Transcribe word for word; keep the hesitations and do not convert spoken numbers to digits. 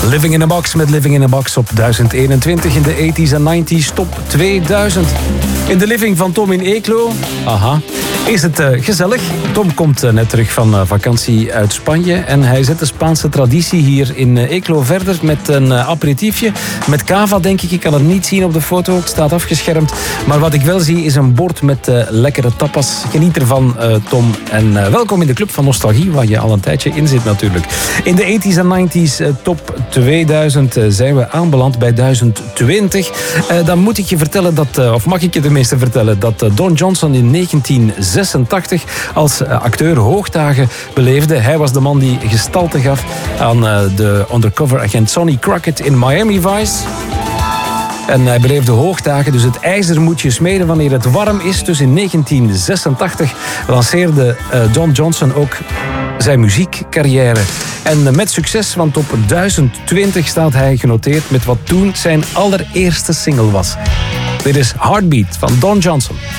Living in a Box met Living in a Box op duizend eenentwintig in de tachtiger en negentiger top tweeduizend. In de living van Tom in Eeklo, aha, is het uh, gezellig. Tom komt uh, net terug van uh, vakantie uit Spanje en hij zet de Spaanse traditie hier in uh, Eeklo verder met een uh, aperitiefje. Met cava, denk ik. Ik kan het niet zien op de foto, het staat afgeschermd. Maar wat ik wel zie is een bord met uh, lekkere tapas. Geniet ervan, uh, Tom. En uh, welkom in de Club van Nostalgie, waar je al een tijdje in zit natuurlijk. In de tachtigers en negentiger uh, top tweeduizend uh, zijn we aanbeland bij duizend twintig. Uh, dan moet ik je vertellen dat, uh, of mag ik je tenminste vertellen, dat uh, Don Johnson in negentien zesentachtig als uh, acteur hoogdagen beleefde. Hij was de man die gestalte gaf aan uh, de undercover agent Sonny Crockett in Miami Vice. En hij beleefde hoogdagen, dus het ijzer moet je smeden wanneer het warm is. Dus in negentien zesentachtig lanceerde uh, Don Johnson ook zijn muziekcarrière. En met succes, want op duizend twintig staat hij genoteerd met wat toen zijn allereerste single was. Dit is Heartbeat van Don Johnson.